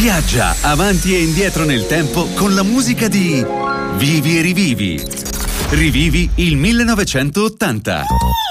Viaggia avanti e indietro nel tempo con la musica di Vivi e rivivi. Rivivi il 1980.